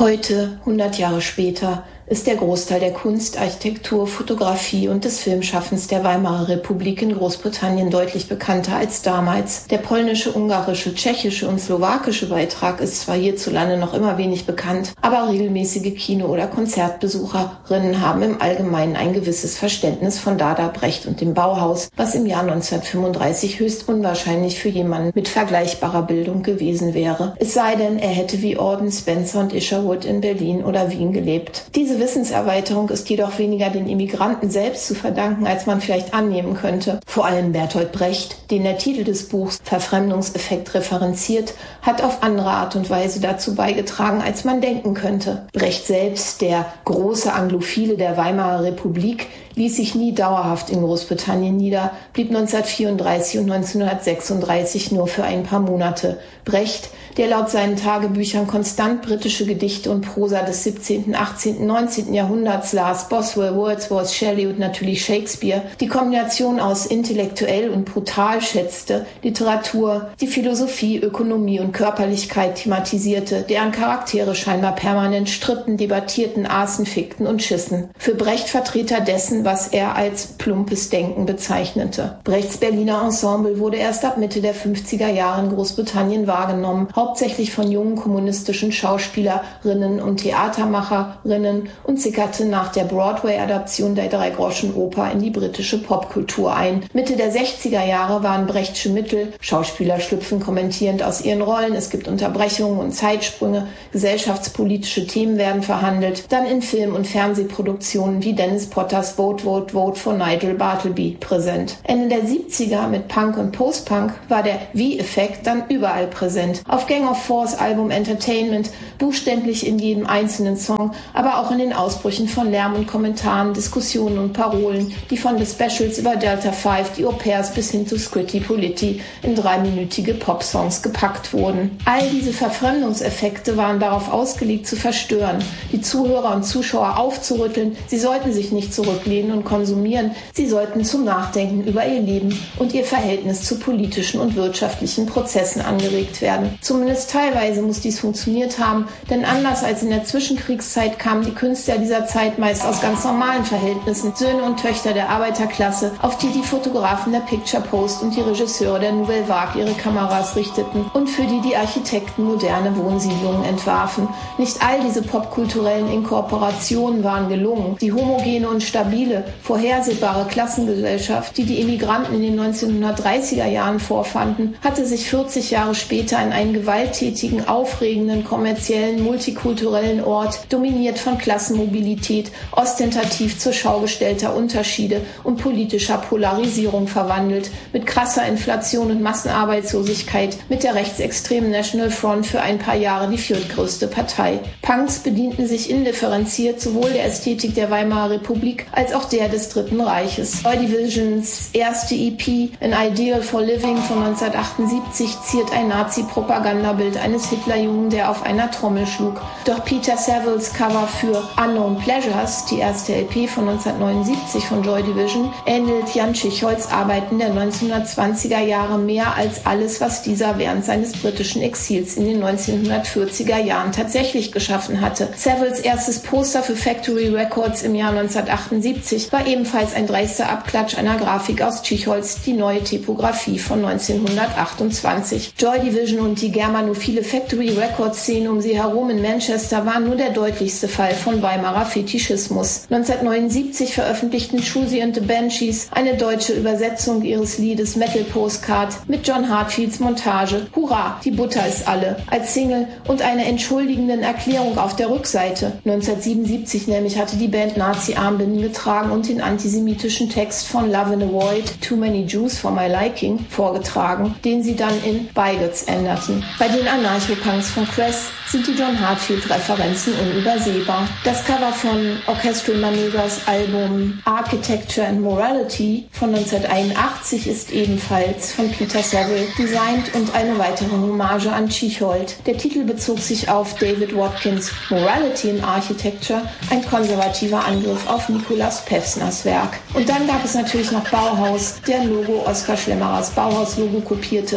Heute, 100 Jahre später, ist der Großteil der Kunst, Architektur, Fotografie und des Filmschaffens der Weimarer Republik in Großbritannien deutlich bekannter als damals. Der polnische, ungarische, tschechische und slowakische Beitrag ist zwar hierzulande noch immer wenig bekannt, aber regelmäßige Kino- oder Konzertbesucherinnen haben im Allgemeinen ein gewisses Verständnis von Dada, Brecht und dem Bauhaus, was im Jahr 1935 höchst unwahrscheinlich für jemanden mit vergleichbarer Bildung gewesen wäre. Es sei denn, er hätte wie Auden, Spencer und Isherwood in Berlin oder Wien gelebt. Diese Wissenserweiterung ist jedoch weniger den Immigranten selbst zu verdanken, als man vielleicht annehmen könnte. Vor allem Bertolt Brecht, den der Titel des Buchs Verfremdungseffekt referenziert, hat auf andere Art und Weise dazu beigetragen, als man denken könnte. Brecht selbst, der große Anglophile der Weimarer Republik, ließ sich nie dauerhaft in Großbritannien nieder, blieb 1934 und 1936 nur für ein paar Monate. Brecht, der laut seinen Tagebüchern konstant britische Gedichte und Prosa des 17., 18., 19. Jahrhunderts las, Boswell, Wordsworth, Shelley und natürlich Shakespeare, die Kombination aus intellektuell und brutal schätzte, Literatur, die Philosophie, Ökonomie und Körperlichkeit thematisierte, deren Charaktere scheinbar permanent stritten, debattierten, aßen, fickten und schissen. Für Brecht Vertreter dessen, was er als plumpes Denken bezeichnete. Brechts Berliner Ensemble wurde erst ab Mitte der 50er Jahre in Großbritannien wahrgenommen, hauptsächlich von jungen kommunistischen Schauspielerinnen und Theatermacherinnen, und sickerte nach der Broadway-Adaption der Dreigroschenoper in die britische Popkultur ein. Mitte der 60er Jahre waren Brechtsche Mittel, Schauspieler schlüpfen kommentierend aus ihren Rollen, es gibt Unterbrechungen und Zeitsprünge, gesellschaftspolitische Themen werden verhandelt, dann in Film- und Fernsehproduktionen wie Dennis Potters Vote, Vote, Vote von Nigel Bartleby präsent. Ende der 70er mit Punk und Post-Punk war der Wie-Effekt dann überall präsent. Auf Gang of Fours Album Entertainment, buchstäblich in jedem einzelnen Song, aber auch in den Ausbrüchen von Lärm und Kommentaren, Diskussionen und Parolen, die von The Specials über Delta 5, die Au-pairs bis hin zu Scritti Politti in 3-minütige Popsongs gepackt wurden. All diese Verfremdungseffekte waren darauf ausgelegt zu verstören, die Zuhörer und Zuschauer aufzurütteln. Sie sollten sich nicht zurücklehnen und konsumieren, sie sollten zum Nachdenken über ihr Leben und ihr Verhältnis zu politischen und wirtschaftlichen Prozessen angeregt werden. Zumindest teilweise muss dies funktioniert haben, denn anders als in der Zwischenkriegszeit kamen die Künstler dieser Zeit meist aus ganz normalen Verhältnissen, Söhne und Töchter der Arbeiterklasse, auf die die Fotografen der Picture Post und die Regisseure der Nouvelle Vague ihre Kameras richteten und für die die Architekten moderne Wohnsiedlungen entwarfen. Nicht all diese popkulturellen Inkorporationen waren gelungen. Die homogene und stabile, vorhersehbare Klassengesellschaft, die die Immigranten in den 1930er Jahren vorfanden, hatte sich 40 Jahre später in einen gewalttätigen, aufregenden, kommerziellen, multikulturellen Ort, dominiert von Klassenmobilität, ostentativ zur Schau gestellter Unterschiede und politischer Polarisierung verwandelt, mit krasser Inflation und Massenarbeitslosigkeit, mit der rechtsextremen National Front für ein paar Jahre die viertgrößte Partei. Punks bedienten sich indifferenziert sowohl der Ästhetik der Weimarer Republik als auch der des Dritten Reiches. Joy Divisions erste EP, An Ideal for Living von 1978, ziert ein Nazi-Propagandabild eines Hitlerjungen, der auf einer Trommel schlug. Doch Peter Saviles Cover für Unknown Pleasures, die erste LP von 1979 von Joy Division, ähnelt Jan Tschicholz' Arbeiten der 1920er Jahre mehr als alles, was dieser während seines britischen Exils in den 1940er Jahren tatsächlich geschaffen hatte. Saviles erstes Poster für Factory Records im Jahr 1978 war ebenfalls ein dreister Abklatsch einer Grafik aus Tschicholz, die neue Typografie von 1928. Joy Division und die germanophile Factory Records Szene um sie herum in Manchester waren nur der deutlichste Fall von Weimarer Fetischismus. 1979 veröffentlichten Siouxsie and the Banshees eine deutsche Übersetzung ihres Liedes Metal Postcard mit John Heartfields Montage Hurra, die Butter ist alle als Single und einer entschuldigenden Erklärung auf der Rückseite. 1977 nämlich hatte die Band Nazi-Armbinden getragen und den antisemitischen Text von Love in a Void, Too Many Jews for My Liking, vorgetragen, den sie dann in Bigots änderten. Bei den Anarcho-Punks von Cress sind die John Heartfield-Referenzen unübersehbar. Das Cover von Orchestral Manoeuvres Album Architecture and Morality von 1981 ist ebenfalls von Peter Saville designt und eine weitere Hommage an Tschichold. Der Titel bezog sich auf David Watkins' Morality in Architecture, ein konservativer Angriff auf Nikolaus Pevsners Werk. Und dann gab es natürlich noch Bauhaus, der Logo Oskar Schlemmerers Bauhaus-Logo kopierte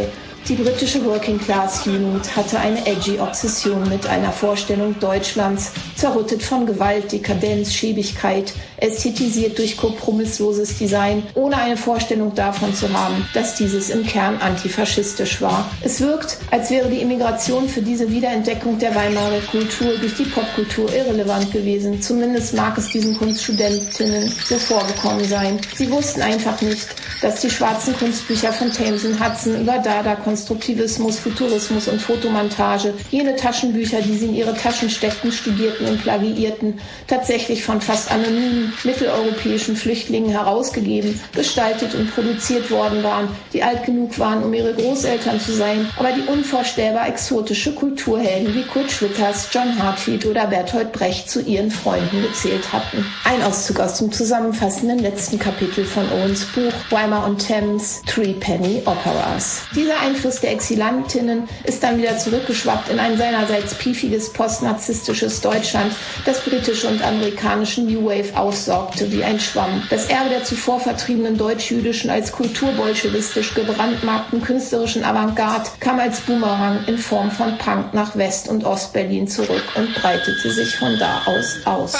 Die britische Working-Class-Jugend hatte eine edgy Obsession mit einer Vorstellung Deutschlands, zerrüttet von Gewalt, Dekadenz, Schäbigkeit, ästhetisiert durch kompromissloses Design, ohne eine Vorstellung davon zu haben, dass dieses im Kern antifaschistisch war. Es wirkt, als wäre die Immigration für diese Wiederentdeckung der Weimarer Kultur durch die Popkultur irrelevant gewesen. Zumindest mag es diesen Kunststudentinnen so vorgekommen sein. Sie wussten einfach nicht, dass die schwarzen Kunstbücher von Tamsin Hudson über Dada, Konstruktivismus, Futurismus und Fotomontage, jene Taschenbücher, die sie in ihre Taschen steckten, studierten und plagiierten, tatsächlich von fast anonymen mitteleuropäischen Flüchtlingen herausgegeben, gestaltet und produziert worden waren, die alt genug waren, um ihre Großeltern zu sein, aber die unvorstellbar exotische Kulturhelden wie Kurt Schwitters, John Heartfield oder Bertolt Brecht zu ihren Freunden gezählt hatten. Ein Auszug aus dem zusammenfassenden letzten Kapitel von Owens Buch Weimar und Thames, Threepenny Operas. Dieser Einfluss der Exilantinnen ist dann wieder zurückgeschwappt in ein seinerseits piefiges postnarzisstisches Deutschland, das britische und amerikanische New Wave aussaugte wie ein Schwamm. Das Erbe der zuvor vertriebenen deutsch-jüdischen als kulturbolschewistisch gebrandmarkten künstlerischen Avantgarde kam als Boomerang in Form von Punk nach West- und Ostberlin zurück und breitete sich von da aus.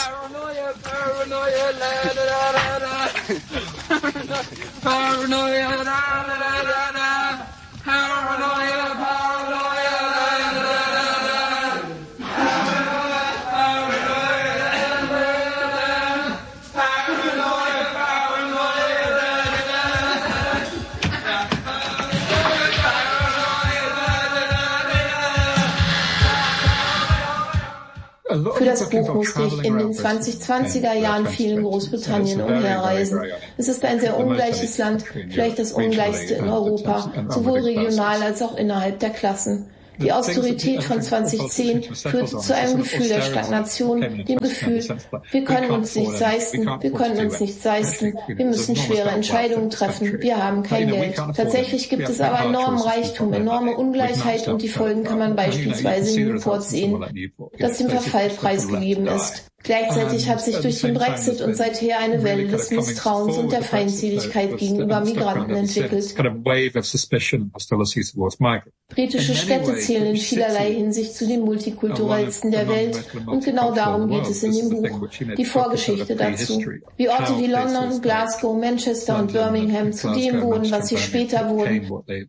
Für das Buch musste ich in den 2020er Jahren viel in Großbritannien umherreisen. Es ist ein sehr ungleiches Land, vielleicht das ungleichste in Europa, sowohl regional als auch innerhalb der Klassen. Die Austerität von 2010 führte zu einem Gefühl der Stagnation, dem Gefühl, wir können uns nichts leisten, wir müssen schwere Entscheidungen treffen, wir haben kein Geld. Tatsächlich gibt es aber enormen Reichtum, enorme Ungleichheit und die Folgen kann man beispielsweise in Newport sehen, das dem Verfall preisgegeben ist. Gleichzeitig hat sich durch den Brexit und seither eine Welle des Misstrauens und der Feindseligkeit gegenüber Migranten entwickelt. Britische Städte zählen in vielerlei Hinsicht zu den multikulturellsten der Welt und genau darum geht es in dem Buch, die Vorgeschichte dazu. Wie Orte wie London, Glasgow, Manchester und Birmingham zu dem wurden, was sie später wurden,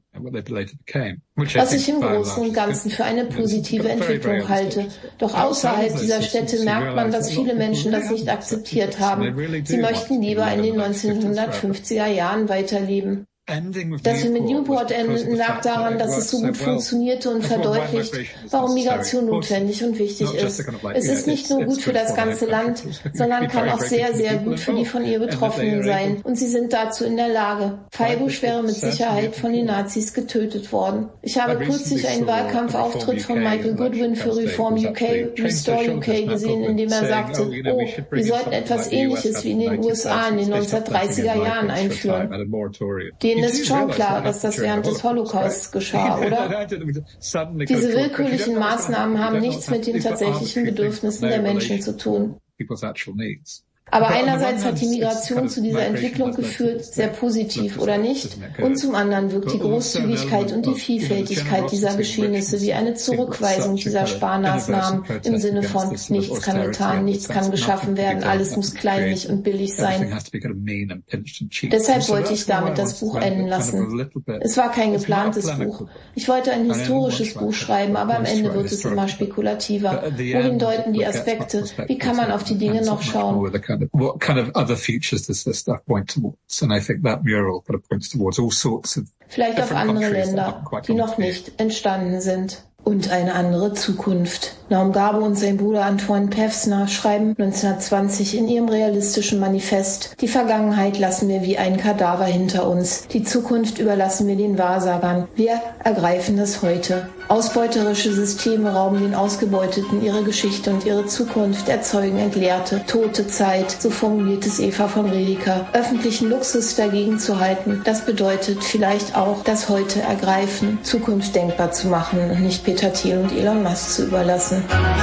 was ich im Großen und Ganzen für eine positive Entwicklung halte. Doch außerhalb dieser Städte merkt man, dass viele Menschen das nicht akzeptiert haben. Sie möchten lieber in den 1950er Jahren weiterleben. Dass wir mit Newport endeten, lag daran, dass es so gut funktionierte und verdeutlicht, warum Migration notwendig und wichtig ist. Es ist nicht nur gut für das ganze Land, sondern kann auch sehr, sehr gut für die von ihr Betroffenen sein. Und sie sind dazu in der Lage. Feibusch wäre mit Sicherheit von den Nazis getötet worden. Ich habe kürzlich einen Wahlkampfauftritt von Michael Goodwin für Reform UK, Restore UK gesehen, in dem er sagte, oh, wir sollten etwas Ähnliches wie in den USA in den 1930er Jahren einführen. Denen ist schon klar, dass das während des Holocausts geschah, oder? Diese willkürlichen Maßnahmen haben nichts mit den tatsächlichen Bedürfnissen der Menschen zu tun. Aber einerseits hat die Migration zu dieser Entwicklung geführt, sehr positiv oder nicht, und zum anderen wirkt die Großzügigkeit und die Vielfältigkeit dieser Geschehnisse wie eine Zurückweisung dieser Sparmaßnahmen im Sinne von nichts kann getan, nichts kann geschaffen werden, alles muss kleinlich und billig sein. Deshalb wollte ich damit das Buch enden lassen. Es war kein geplantes Buch. Ich wollte ein historisches Buch schreiben, aber am Ende wird es immer spekulativer. Wohin deuten die Aspekte? Wie kann man auf die Dinge noch schauen? What kind of other features does this stuff point towards? And I think that mural kind of points towards all sorts of vielleicht auf andere Länder, die noch nicht entstanden sind. Und eine andere Zukunft. Naum Garbe und sein Bruder Antoine Pevsner schreiben 1920 in ihrem realistischen Manifest: Die Vergangenheit lassen wir wie ein Kadaver hinter uns. Die Zukunft überlassen wir den Wahrsagern. Wir ergreifen das Heute. Ausbeuterische Systeme rauben den Ausgebeuteten ihre Geschichte und ihre Zukunft, erzeugen entleerte, tote Zeit, so formuliert es Eva von Redeker. Öffentlichen Luxus dagegen zu halten, das bedeutet vielleicht auch, das Heute ergreifen, Zukunft denkbar zu machen und nicht Peter Thiel und Elon Musk zu überlassen.